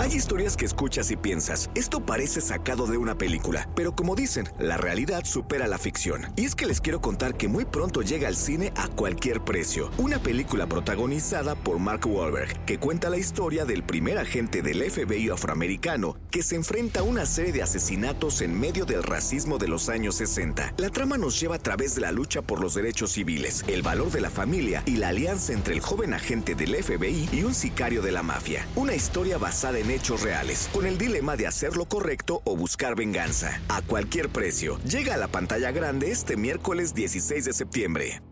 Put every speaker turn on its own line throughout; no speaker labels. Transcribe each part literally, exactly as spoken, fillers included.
Hay historias que escuchas y piensas, esto parece sacado de una película, pero como dicen, la realidad supera la ficción. Y es que les quiero contar que muy pronto llega al cine A Cualquier Precio, una película protagonizada por Mark Wahlberg, que cuenta la historia del primer agente del F B I afroamericano que se enfrenta a una serie de asesinatos en medio del racismo de los años sesenta. La trama nos lleva a través de la lucha por los derechos civiles, el valor de la familia y la alianza entre el joven agente del F B I y un sicario de la mafia. Una historia basada en hechos reales, con el dilema de hacer lo correcto o buscar venganza. A Cualquier Precio. Llega a la pantalla grande este miércoles dieciséis de septiembre.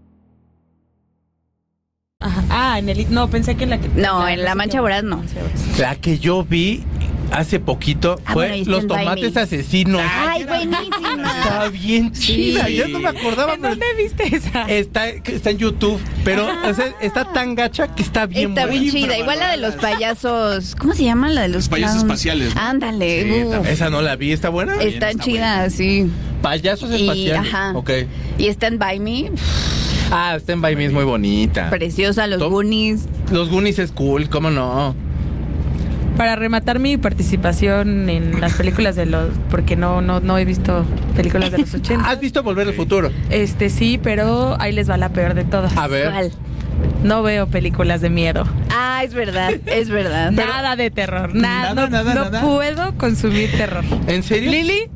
Ajá. Ah, en el... No, pensé que en la que...
No, la, en La Mancha Voraz no.
La que yo vi hace poquito
ah,
fue
bueno,
Los Tomates Asesinos.
Ay, buenísima.
Está bien chida.
Sí.
Yo no me acordaba.
¿En dónde viste esa?
Está, está en YouTube, pero o sea, está tan gacha que está bien
Está
buena.
bien chida. Igual la de los payasos. ¿Cómo se llama la de los,
los payasos
clowns?
espaciales, ¿no?
Ándale.
Sí,
uh.
Esa no la vi. ¿Está buena?
Está,
está
chida,
buena.
sí.
Payasos
Y,
espaciales.
ajá.
Ok.
Y Stand By Me.
Ah, Stand By Me es muy bonita.
Preciosa. Los
Tom-
Goonies.
Los Goonies es cool, ¿cómo no?
Para rematar mi participación en las películas de los... Porque no, no, no he visto películas de los ochenta.
¿Has visto Volver al Futuro?
Este sí, pero ahí les va la peor de todas.
A ver.
¿Cuál?
No veo películas de miedo.
Ah, es verdad. Es verdad.
Nada de terror. Nada,
Nada,
no,
nada,
no
nada.
puedo consumir terror.
¿En serio?
¿Lili?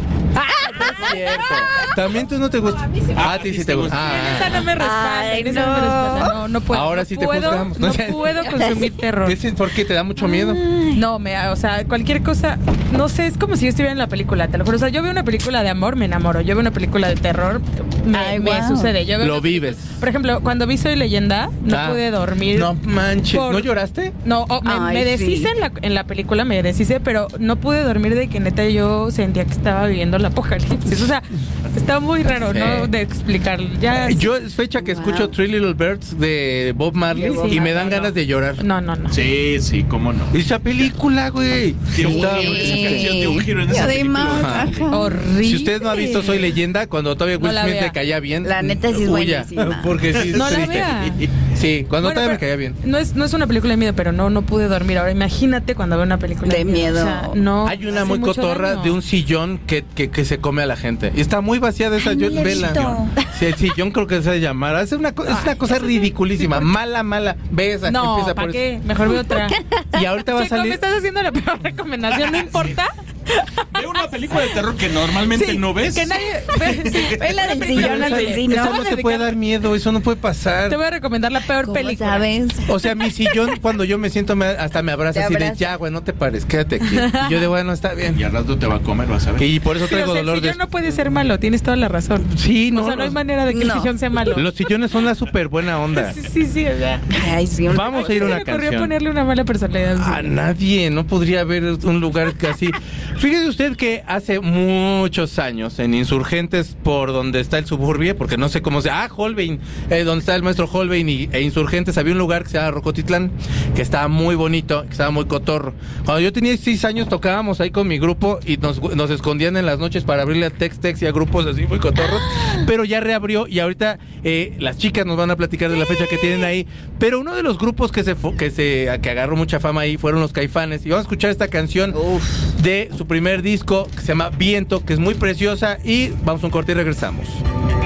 Es cierto. También tú no te gusta. Ah, a ti sí te gusta.
En esa
Ah,
no me respalda.
Ay,
en esa no. me
no.
respalda. No, no puedo.
Ahora
no
sí te
puedo,
juzgamos.
No puedo consumir terror.
¿Ese ¿Por qué te da mucho miedo?
No, me, o sea, cualquier cosa, no sé, es como si yo estuviera en la película, te lo juro. O sea, yo veo una película de amor, me enamoro. Yo veo una película de terror, me,
Ay,
me
wow.
sucede. Yo veo
Lo
una-
vives.
Por ejemplo, cuando vi Soy Leyenda, no
Ah.
pude dormir.
No manches.
Por-
¿No lloraste?
No, oh, me,
Ay,
me deshice
sí.
en, la, en la película, me deshice, pero no pude dormir de que neta yo sentía que estaba viviendo la apocalipsis. O sea, está muy raro,
Sí.
¿no? De explicar. Ya.
Yo es fecha que escucho
Wow.
Three Little Birds de Bob Marley
De Bob
y me dan
Marley,
ganas
no.
de llorar.
No, no, no.
Sí, sí, cómo no.
Esa película, güey.
Tiene un
Está-
giro, esa canción tiene un giro en
Y
esa
además,
película.
ajá.
Horrible.
Si usted no ha visto Soy Leyenda, cuando todavía Will
No la
Smith
vea.
le caía bien,
La neta sí es
huya,
buenísima.
porque sí es
No la
triste.
vea.
Sí, cuando
Bueno,
todavía me
pero
caía bien.
No es, no es una película de miedo, pero no, no pude dormir. Ahora imagínate cuando veo una película de,
De miedo.
O sea, no,
Hay una
hace
muy
mucho
cotorra
daño.
de un sillón que, que, que se come a la gente. Y está muy vacía de esa.
Ay,
Yo,
no la he
vela.
visto.
Sí, el sillón creo que se debe llamar. Es una, co- es una cosa ridiculísima. Mala, mala. Ve esa.
No,
empieza
¿para
por
qué? Mejor veo otra.
eso. Y ahorita va a
Checo, me
salir.
estás haciendo la peor recomendación, ¿no importa?
Ve una película de terror que normalmente
Sí,
no ves.
Que nadie... ve- sí,
Ve la del
película
sillón
de-
asesino.
Eso no
Vamos a
te puede
dedicar-
dar miedo. Eso no puede pasar.
Te voy a recomendar la peor
¿Cómo
película.
sabes?
O sea, mi sillón, cuando yo me siento, me- hasta me abraza
Te
así de,
abraza.
ya, güey, no te pares, quédate aquí. Y yo de, bueno, está bien.
Y al rato te va a comer, vas a ver.
Y por eso
Sí,
traigo
o sea,
dolor
el
de...
sillón no puede ser malo, tienes toda la razón.
Sí, no.
o sea, no hay
los-
manera de que
No.
el sillón sea malo.
Los sillones son la súper buena onda.
Sí, sí, sí, o sea.
Ay, sí. un-
Vamos a ir a
Se
una
me ocurrió
canción.
ponerle una mala personalidad. al
A
sillón.
nadie, no podría haber un lugar que así. Fíjese usted que hace muchos años en Insurgentes, por donde está el Suburbia, porque no sé cómo se... Ah, Holbein, eh, donde está el maestro Holbein y, e Insurgentes, había un lugar que se llama Rocotitlán, que estaba muy bonito, que estaba muy cotorro. Cuando yo tenía seis años tocábamos ahí con mi grupo y nos, nos escondían en las noches para abrirle a Tex Tex y a grupos así muy cotorros, pero ya reabrió y ahorita eh, las chicas nos van a platicar de la fecha que tienen ahí, pero uno de los grupos que se fo- que se que agarró mucha fama ahí fueron los Caifanes, y vamos a escuchar esta canción
Uf.
de su primer disco que se llama Viento, que es muy preciosa, y vamos a un corte y regresamos.